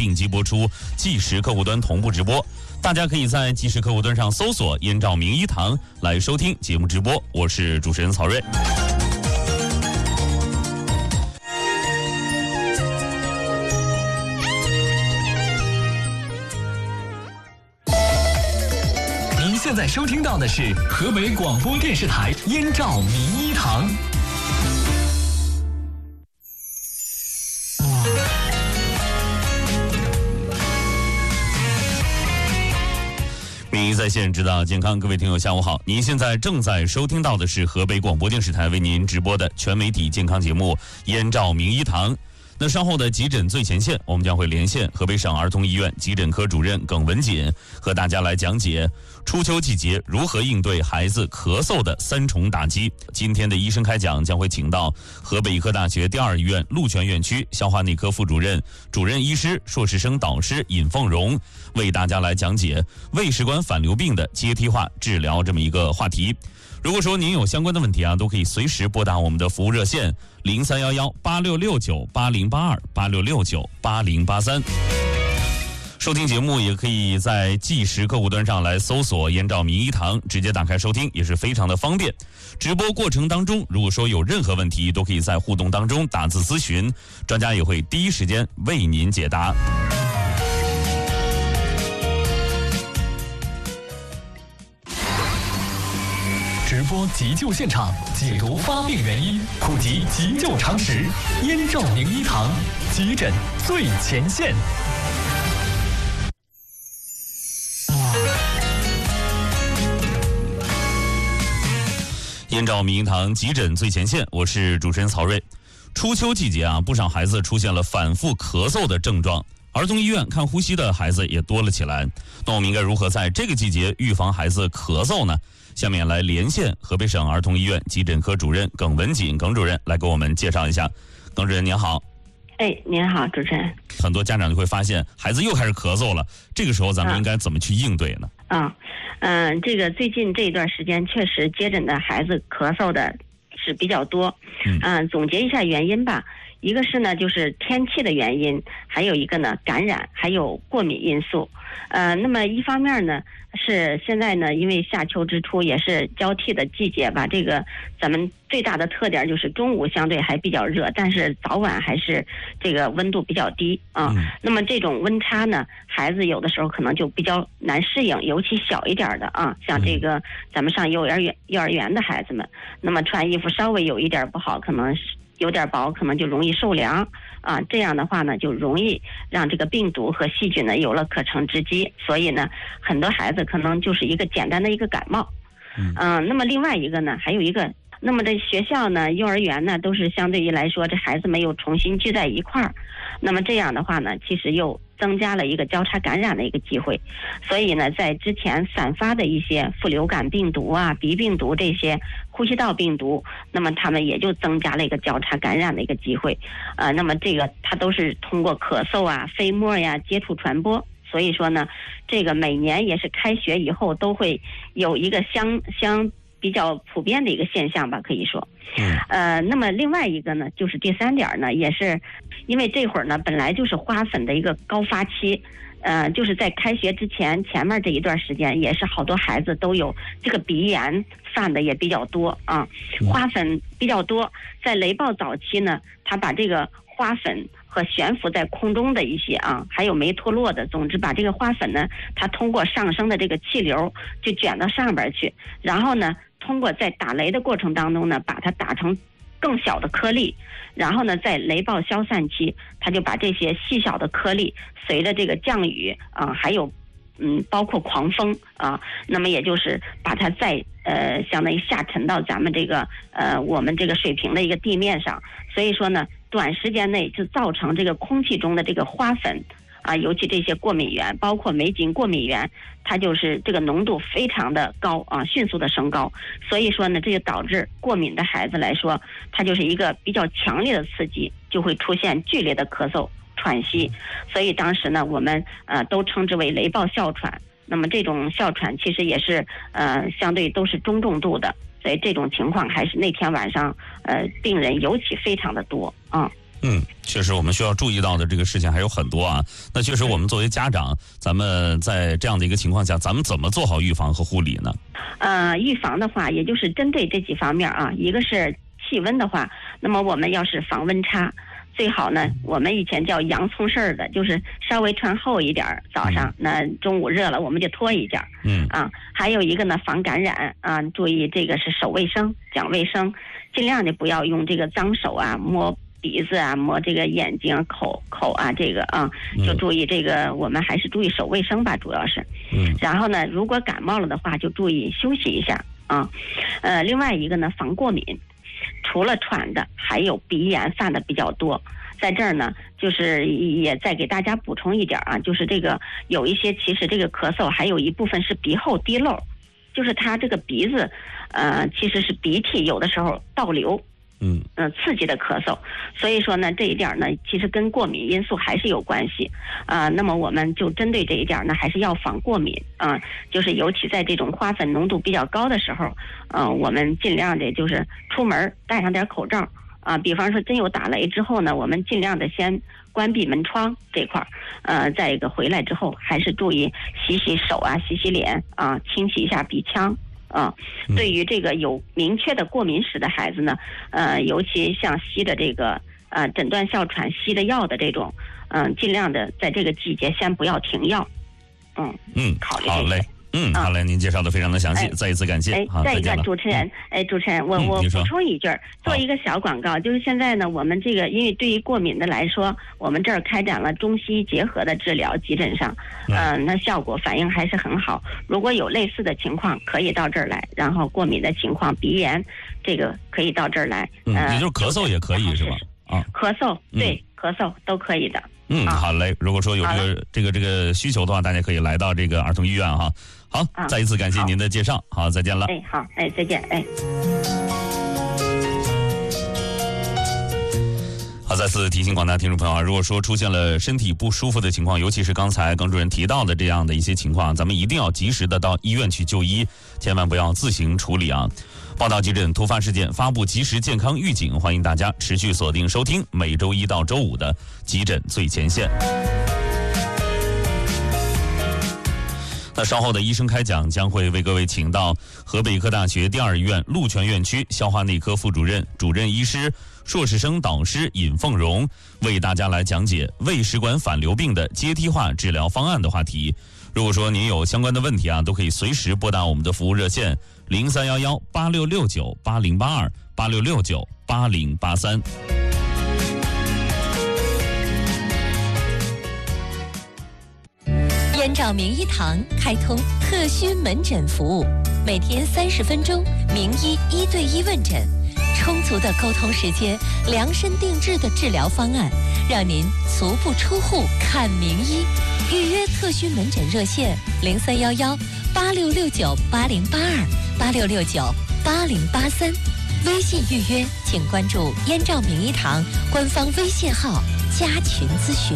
并机播出，即时客户端同步直播。大家可以在即时客户端上搜索燕赵名医堂来收听节目直播。我是主持人曹睿。 您现在收听到的是河北广播电视台燕赵名医堂。 名医在线，知道健康。各位听友下午好，您现在正在收听到的是河北广播电视台为您直播的全媒体健康节目燕赵名医堂。那稍后的急诊最前线，我们将会连线河北省儿童医院急诊科主任耿文锦，和大家来讲解初秋季节如何应对孩子咳嗽的3重打击。今天的医生开讲将会请到河北医科大学第2医院鹿泉院区消化内科副主任、主任医师、硕士生导师尹凤荣，为大家来讲解胃食管反流病的阶梯化治疗这么一个话题。如果说您有相关的问题都可以随时拨打我们的服务热线03118669808286698083。收听节目也可以在即时客户端上来搜索燕赵名医堂，直接打开收听也是非常的方便。直播过程当中，如果说有任何问题，都可以在互动当中打字咨询，专家也会第一时间为您解答。 直播急救现场，解读发病原因，普及急救常识。燕赵名医堂，急诊最前线。 燕赵名医堂急诊最前线，我是主持人曹睿。初秋季节不少孩子出现了反复咳嗽的症状，儿童医院看呼吸的孩子也多了起来。那我们应该如何在这个季节预防孩子咳嗽呢？下面来连线河北省儿童医院急诊科主任耿文锦，耿主任来给我们介绍一下。耿主任您好。 您好，主持人。 很多家长就会发现孩子又开始咳嗽了，这个时候咱们应该怎么去应对呢？ 这个最近这一段时间确实接诊的孩子咳嗽的是比较多。总结一下原因吧，一个是呢就是天气的原因，还有一个呢感染，还有过敏因素。那么一方面呢是现在呢因为夏秋之初也是交替的季节吧，这个咱们最大的特点就是中午相对还比较热，但是早晚还是这个温度比较低那么这种温差呢，孩子有的时候可能就比较难适应，尤其小一点的像这个咱们上幼儿园的孩子们，那么穿衣服稍微有一点不好，可能有点薄，可能就容易受凉这样的话呢就容易让这个病毒和细菌呢有了可乘之机，所以呢很多孩子可能就是一个简单的一个感冒。那么另外一个呢还有一个，那么这学校呢幼儿园呢都是相对于来说这孩子们又重新聚在一块儿，那么这样的话呢其实又增加了一个交叉感染的一个机会，所以呢在之前散发的一些副流感病毒鼻病毒这些呼吸道病毒，那么他们也就增加了一个交叉感染的一个机会那么这个它都是通过咳嗽飞沫接触传播，所以说呢这个每年也是开学以后都会有一个相比较普遍的一个现象吧，可以说。那么另外一个呢就是第3点呢，也是因为这会儿呢本来就是花粉的一个高发期，就是在开学之前面这一段时间也是好多孩子都有这个鼻炎犯的也比较多花粉比较多，在雷暴早期呢他把这个花粉和悬浮在空中的一些还有没脱落的，总之把这个花粉呢它通过上升的这个气流就卷到上边去，然后呢通过在打雷的过程当中呢把它打成更小的颗粒，然后呢在雷暴消散期它就把这些细小的颗粒随着这个降雨还有包括狂风那么也就是把它再相当于下沉到咱们这个我们这个水平的一个地面上，所以说呢短时间内就造成这个空气中的这个花粉尤其这些过敏源，包括霉菌过敏源，它就是这个浓度非常的高迅速的升高，所以说呢这就导致过敏的孩子来说，它就是一个比较强烈的刺激，就会出现剧烈的咳嗽喘息，所以当时呢我们都称之为雷暴哮喘。那么这种哮喘其实也是相对都是中重度的，所以这种情况还是那天晚上病人尤其非常的多确实我们需要注意到的这个事情还有很多啊。那确实我们作为家长，咱们在这样的一个情况下，咱们怎么做好预防和护理呢？ 预防的话，也就是针对这几方面啊。一个是气温的话，那么我们要是防温差，最好呢，我们以前叫洋葱式儿的，就是稍微穿厚一点，早上那中午热了我们就脱一件。还有一个呢，防感染啊，注意这个是手卫生，讲卫生，尽量的不要用这个脏手啊摸鼻子啊，摸这个眼睛、口啊，这个就注意这个，我们还是注意手卫生吧，主要是。然后呢，如果感冒了的话，就注意休息一下啊。另外一个呢，防过敏，除了喘的，还有鼻炎犯的比较多。在这儿呢，就是也再给大家补充一点啊，就是这个有一些其实这个咳嗽还有一部分是鼻后滴漏，就是他这个鼻子其实是鼻涕有的时候倒流。刺激的咳嗽，所以说呢，这一点呢，其实跟过敏因素还是有关系那么我们就针对这一点呢，还是要防过敏就是尤其在这种花粉浓度比较高的时候，我们尽量的就是出门戴上点口罩比方说真有打雷之后呢，我们尽量的先关闭门窗这块再一个回来之后，还是注意洗洗手啊，洗洗脸清洗一下鼻腔。对于这个有明确的过敏史的孩子呢，尤其像吸的这个诊断哮喘吸的药的这种，尽量的在这个季节先不要停药。考虑这些。 好嘞。好嘞，您介绍的非常的详细，再一次感谢。 再一个主持人，我补充一句，做一个小广告，就是现在呢，我们这个因为对于过敏的来说，我们这儿开展了中西医结合的治疗，急诊上，那效果反应还是很好。如果有类似的情况，可以到这儿来，然后过敏的情况，鼻炎，这个可以到这儿来。 也就是咳嗽也可以是吧？ 咳嗽对，咳嗽都可以的。 好嘞。如果说有这个需求的话，大家可以来到这个儿童医院哈。好，再一次感谢您的介绍。好，再见了。 好，再见。 好，再次提醒广大听众朋友如果说出现了身体不舒服的情况，尤其是刚才耿主任提到的这样的一些情况，咱们一定要及时的到医院去就医，千万不要自行处理啊。报道急诊突发事件，发布及时健康预警，欢迎大家持续锁定收听每周一到周五的急诊最前线。那稍后的医生开讲将会为各位请到河北医科大学第二医院鹿泉院区消化内科副主任、主任医师、硕士生导师尹凤荣，为大家来讲解胃食管反流病的阶梯化治疗方案的话题。如果说您有相关的问题都可以随时拨打我们的服务热线03118669808286698083。 燕赵名医堂开通特需门诊服务，每天30分钟，名医1对1问诊，充足的沟通时间，量身定制的治疗方案，让您足不出户看名医。预约特需门诊热线03118669808286698083，微信预约请关注燕赵名医堂官方微信号加群咨询。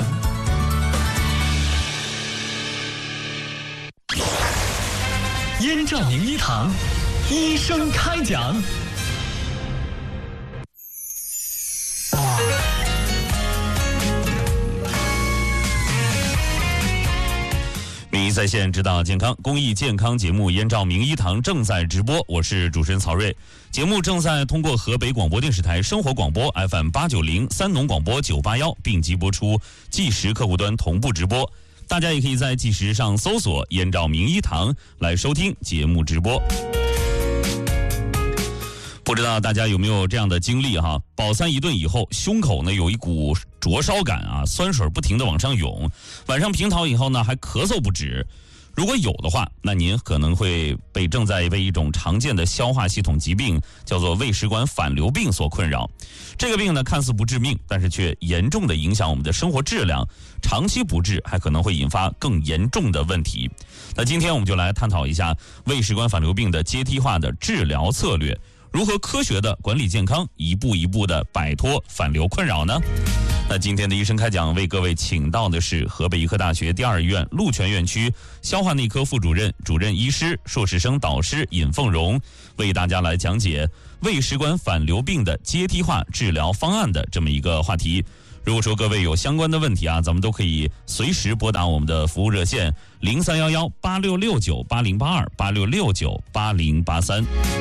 燕赵名医堂，医生开讲。 名医在线，指导健康公益健康节目《燕赵名医堂》正在直播，我是主持人曹睿。节目正在通过河北广播电视台生活广播 FM890、三农广播981并机播出，计时客户端同步直播。大家也可以在计时上搜索“燕赵名医堂”来收听节目直播。不知道大家有没有这样的经历哈？饱餐一顿以后，胸口呢有一股灼烧感酸水不停地往上涌，晚上平讨以后呢还咳嗽不止。如果有的话，那您可能会被正在为一种常见的消化系统疾病，叫做胃食管反流病所困扰。这个病呢看似不致命，但是却严重的影响我们的生活质量，长期不治还可能会引发更严重的问题。那今天我们就来探讨一下胃食管反流病的阶梯化的治疗策略，如何科学的管理健康，一步一步的摆脱反流困扰呢？ 那今天的医生开讲为各位请到的是河北医科大学第2医院鹿泉院区消化内科副主任、主任医师、硕士生导师尹凤荣，为大家来讲解胃食管反流病的阶梯化治疗方案的这么一个话题。如果说各位有相关的问题啊，咱们都可以随时拨打我们的服务热线03118669808286698083。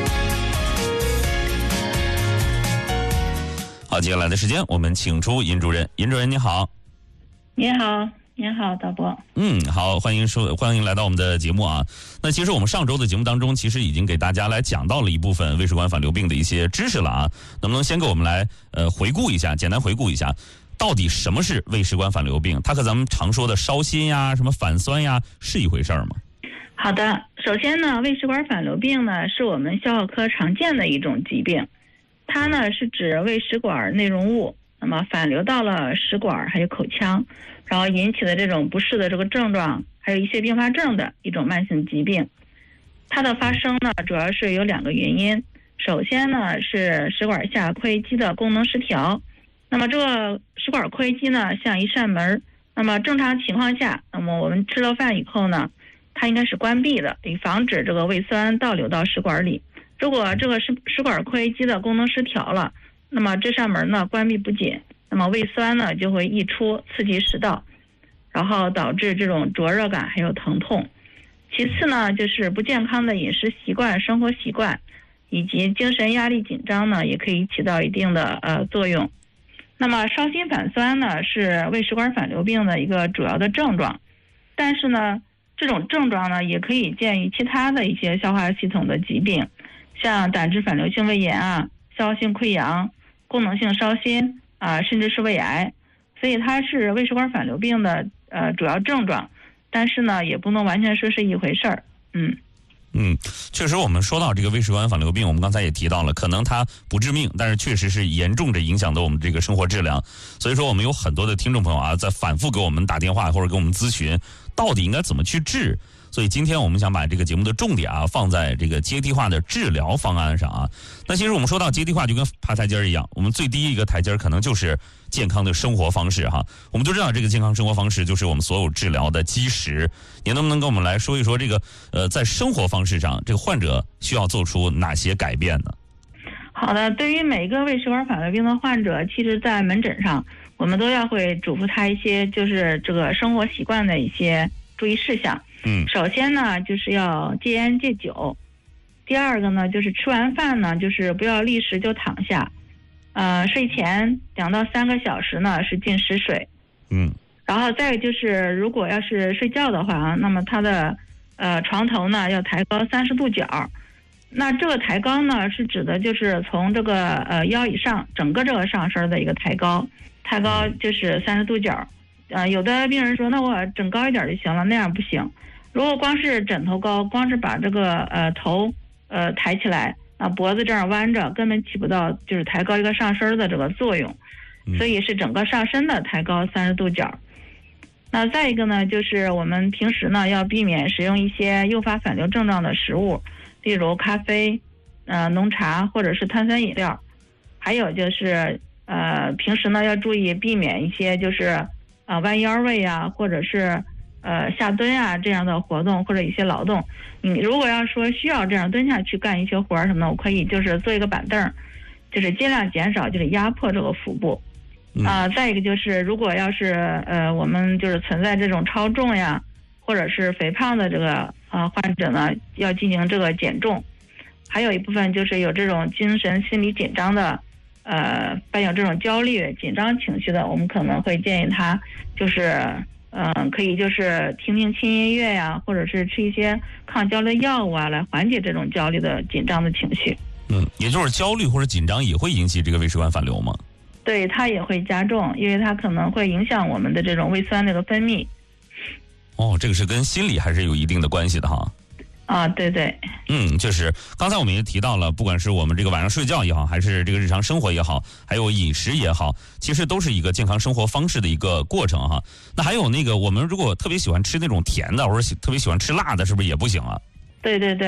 好，接下来的时间我们请出尹主任。尹主任你好。 您好，您好，导播。 好，欢迎来到我们的节目啊。那其实我们上周的节目当中，其实已经给大家来讲到了一部分胃食管反流病的一些知识了啊。能不能先给我们来回顾一下，简单回顾一下，到底什么是胃食管反流病？它和咱们常说的烧心呀、什么反酸呀是一回事儿吗？ 好的，首先呢，胃食管反流病呢是我们消化科常见的一种疾病，它呢是指胃食管内容物那么反流到了食管还有口腔，然后引起的这种不适的这个症状，还有一些并发症的一种慢性疾病。它的发生呢主要是有2个原因，首先呢是食管下括约肌的功能失调。那么这个食管括约肌呢像一扇门，那么正常情况下，那么我们吃了饭以后呢，它应该是关闭的，以防止这个胃酸倒流到食管里。如果这个食管括约肌的功能失调了，那么这扇门呢关闭不紧，那么胃酸呢就会溢出，刺激食道，然后导致这种灼热感还有疼痛。其次呢就是不健康的饮食习惯、生活习惯以及精神压力紧张呢也可以起到一定的作用。那么烧心反酸呢是胃食管反流病的一个主要的症状，但是呢这种症状呢也可以见于其他的一些消化系统的疾病，像胆汁反流性胃炎啊、消化性溃疡、功能性烧心啊，甚至是胃癌。所以它是胃食管反流病的主要症状，但是呢也不能完全说是一回事儿。 确实我们说到这个胃食管反流病，我们刚才也提到了，可能它不致命，但是确实是严重的影响到我们这个生活质量。所以说我们有很多的听众朋友啊，在反复给我们打电话或者给我们咨询，到底应该怎么去治。所以今天我们想把这个节目的重点啊放在这个阶梯化的治疗方案上啊。那其实我们说到阶梯化就跟爬台阶一样，我们最低一个台阶可能就是健康的生活方式哈。我们都知道这个健康生活方式就是我们所有治疗的基石。您能不能跟我们来说一说这个在生活方式上，这个患者需要做出哪些改变呢？ 好的，对于每一个胃食管反流病的患者，其实在门诊上我们都要会嘱咐他一些就是这个生活习惯的一些注意事项。首先呢就是要戒烟戒酒，第二个呢就是吃完饭呢就是不要立时就躺下，睡前2到3个小时呢是禁食水。然后再就是如果要是睡觉的话，那么他的床头呢要抬高30度角。那这个抬高呢是指的就是从这个腰以上整个这个上身的一个抬高就是30度角。有的病人说那我整高一点就行了，那样不行。如果光是枕头高，光是把这个头抬起来，那脖子这样弯着，根本起不到就是抬高一个上身的这个作用。所以是整个上身的抬高30度角。那再一个呢就是我们平时呢要避免食用一些诱发反流症状的食物，例如咖啡、浓茶或者是碳酸饮料。还有就是平时呢要注意避免一些就是弯腰位啊，或者是下蹲啊这样的活动，或者一些劳动。你如果要说需要这样蹲下去干一些活什么的，我可以就是做一个板凳，就是尽量减少就是压迫这个腹部。再一个就是如果要是我们就是存在这种超重呀或者是肥胖的这个患者呢，要进行这个减重。还有一部分就是有这种精神心理紧张的伴有这种焦虑紧张情绪的，我们可能会建议他就是可以就是听听轻音乐呀，或者是吃一些抗焦虑药物啊，来缓解这种焦虑的紧张的情绪。 也就是焦虑或者紧张也会引起这个胃食管反流吗？ 对，它也会加重，因为它可能会影响我们的这种胃酸这个分泌。 这个是跟心理还是有一定的关系的哈。 对对。 确实，刚才我们也提到了，不管是我们这个晚上睡觉也好，还是这个日常生活也好，还有饮食也好，其实都是一个健康生活方式的一个过程哈。那还有那个，我们如果特别喜欢吃那种甜的，或者特别喜欢吃辣的，是不是也不行啊？ 对对对，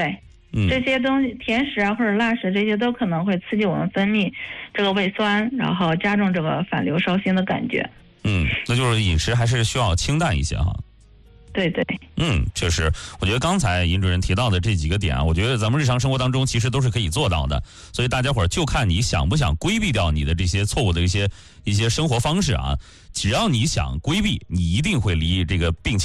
这些东西甜食啊或者辣食这些都可能会刺激我们分泌这个胃酸，然后加重这个反流烧心的感觉。 那就是饮食还是需要清淡一些哈。 对。 确实，我觉得刚才尹主任提到的这几个点啊，我觉得咱们日常生活当中其实都是可以做到的，所以大家伙儿就看你想不想规避掉你的这些错误的一些生活方式啊。只要你想规避，你一定会离这个病情